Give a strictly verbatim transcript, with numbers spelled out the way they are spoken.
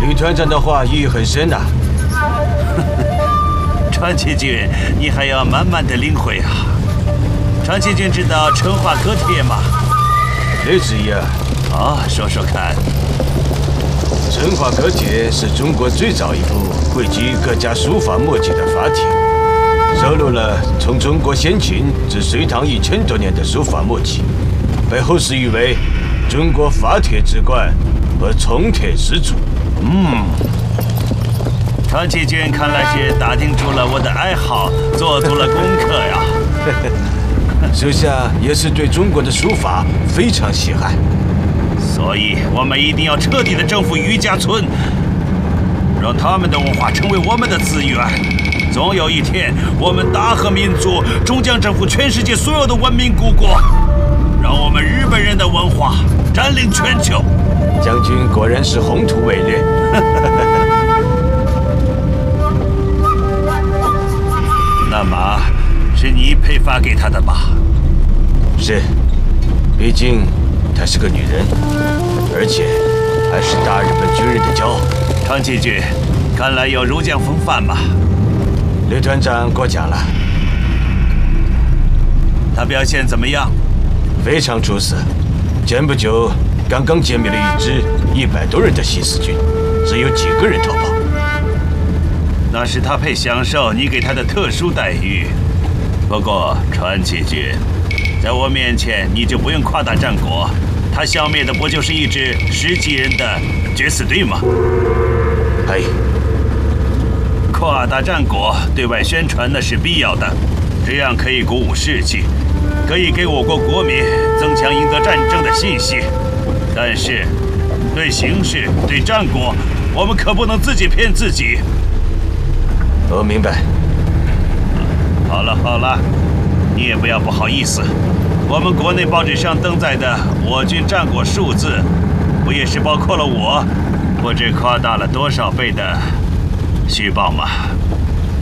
李团长的话意义很深呐、啊。 传奇君，你还要慢慢的领会啊。传奇君知道成化阁帖吗？ 历史呀。 啊，说说看。 成化阁帖是中国最早一部汇集各家书法墨迹的法帖，收录了从中国先秦至隋唐一千多年的书法墨迹，被后世誉为中国法帖之冠和从帖始祖。嗯。 传奇君看来是打听出了我的爱好，做足了功课呀。 属下也是对中国的书法非常喜爱， 所以我们一定要彻底的征服余家村，让他们的文化成为我们的资源。总有一天，我们大和民族终将征服全世界所有的文明古国，让我们日本人的文化占领全球。 将军果然是宏图伟略。 那马是你配发给他的吧？ 是，毕竟她是个女人，而且还是大日本军人的骄傲。 传奇君，看来有儒将风范吧？ 刘团长过奖了。 他表现怎么样？ 非常出色。前不久刚刚歼灭了一支一百多人的西斯军，只有几个人逃跑。 那是他配享受你给他的特殊待遇。不过，传奇君，在我面前你就不用夸大战果，他消灭的不就是一支十几人的决死队吗？ 嘿， 夸大战果，对外宣传那是必要的，这样可以鼓舞士气，可以给我国国民增强赢得战争的信心。但是，对形势、对战果，我们可不能自己骗自己。 我明白。 好了好了，你也不要不好意思。我们国内报纸上登载的我军战果数字，不也是包括了我，不知夸大了多少倍的虚报吗？